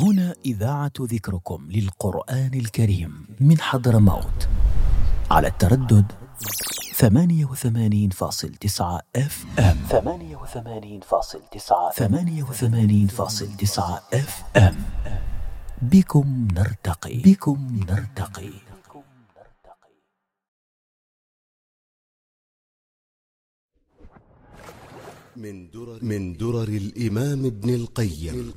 هنا إذاعة ذكركم للقرآن الكريم من حضرموت على التردد 88.9 FM 88.9 FM. بكم نرتقي. من درر الإمام ابن القيم.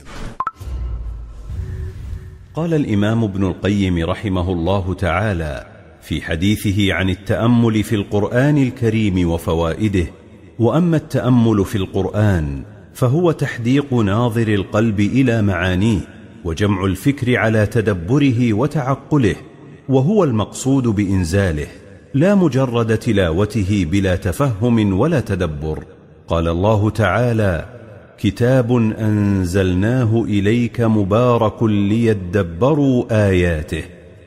قال الإمام ابن القيم رحمه الله تعالى في حديثه عن التأمل في القرآن الكريم وفوائده: وأما التأمل في القرآن فهو تحديق ناظر القلب إلى معانيه وجمع الفكر على تدبره وتعقله، وهو المقصود بإنزاله، لا مجرد تلاوته بلا تفهم ولا تدبر. قال الله تعالى: كتاب أنزلناه إليك مبارك ليدبروا آياته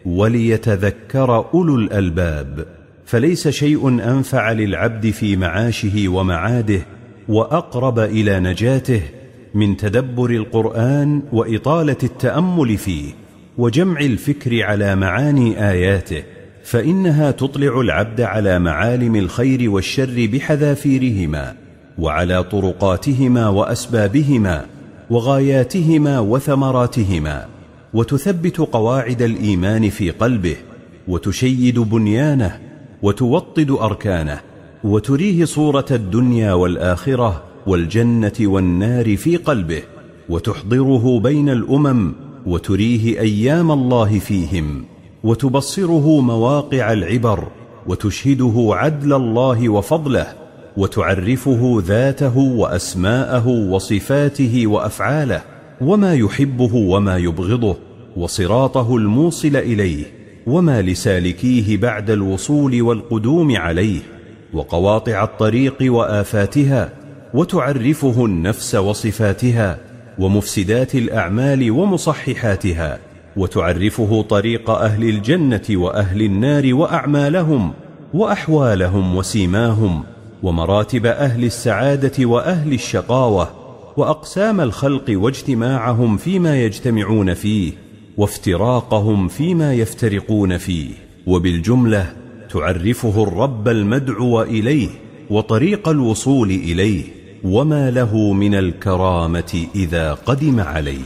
وليتذكر أولو الألباب. فليس شيء أنفع للعبد في معاشه ومعاده وأقرب إلى نجاته من تدبر القرآن وإطالة التأمل فيه وجمع الفكر على معاني آياته، فإنها تطلع العبد على معالم الخير والشر بحذافيرهما، وعلى طرقاتهما وأسبابهما وغاياتهما وثمراتهما، وتثبت قواعد الإيمان في قلبه، وتشيد بنيانه، وتوطد أركانه، وتريه صورة الدنيا والآخرة والجنة والنار في قلبه، وتحضره بين الأمم، وتريه أيام الله فيهم، وتبصره مواقع العبر، وتشهده عدل الله وفضله، وتعرفه ذاته وأسماءه وصفاته وأفعاله، وما يحبه وما يبغضه، وصراطه الموصل إليه، وما لسالكيه بعد الوصول والقدوم عليه، وقواطع الطريق وآفاتها، وتعرفه النفس وصفاتها ومفسدات الأعمال ومصححاتها، وتعرفه طريق أهل الجنة وأهل النار وأعمالهم وأحوالهم وسيماهم، ومراتب أهل السعادة وأهل الشقاوة، وأقسام الخلق واجتماعهم فيما يجتمعون فيه، وافتراقهم فيما يفترقون فيه. وبالجملة تعرفه الرب المدعو إليه وطريق الوصول إليه، وما له من الكرامة إذا قدم عليه.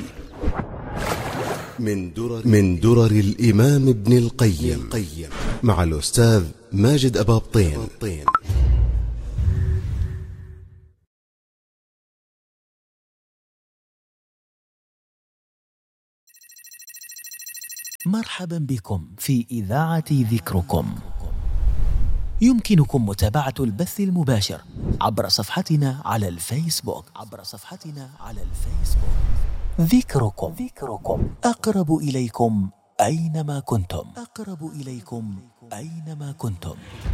من درر الإمام ابن القيم مع الأستاذ ماجد أبابطين. مرحبا بكم في إذاعة ذكركم. يمكنكم متابعة البث المباشر عبر صفحتنا على الفيسبوك. ذكركم أقرب إليكم أينما كنتم.